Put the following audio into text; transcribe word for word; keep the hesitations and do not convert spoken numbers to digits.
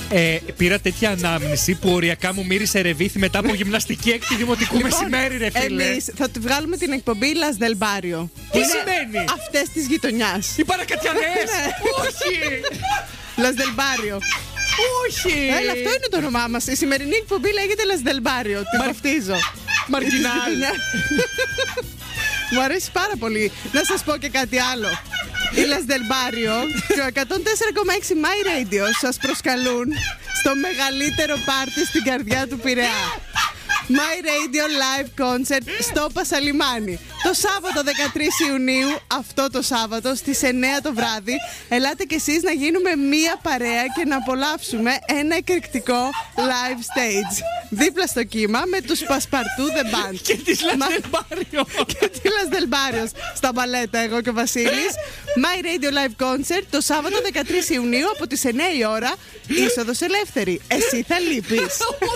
Ε, πήρα τέτοια ανάμνηση που οριακά μου μύρισε ρεβίθι μετά από γυμναστική έκτη δημοτικού Λοιπόν, μεσημέρι, ρε φίλε. Εμείς θα του βγάλουμε την εκπομπή Las del Barrio. Τι σημαίνει? Αυτές της γειτονιάς. Οι παρακατιανές! Όχι! Las del Barrio. Όχι! Έλα, αυτό είναι το όνομά μας. Η σημερινή εκπομπή λέγεται Las del Barrio. Την βαφτίζω. Μαργκινάλ. Μου αρέσει πάρα πολύ. Να σας πω και κάτι άλλο. Η Las del Barrio και ο εκατόν τέσσερα κόμμα έξι My Radio σας προσκαλούν στο μεγαλύτερο πάρτι στην καρδιά του Πειραιά. My Radio Live Concert στο Πασαλιμάνι. Το Σάββατο δεκατρείς Ιουνίου, αυτό το Σάββατο στις εννιά το βράδυ, ελάτε κι εσείς να γίνουμε μία παρέα και να απολαύσουμε ένα εκρηκτικό live stage. Δίπλα στο κύμα με τους Πασπαρτού The Band. Και της Las del Barrio. Και τη Las del Barrio στα μπαλέτα, εγώ και ο Βασίλης. My Radio Live Concert το Σάββατο δεκατρείς Ιουνίου από τις εννιά η ώρα. Είσοδος ελεύθερη. Εσύ θα λείπεις.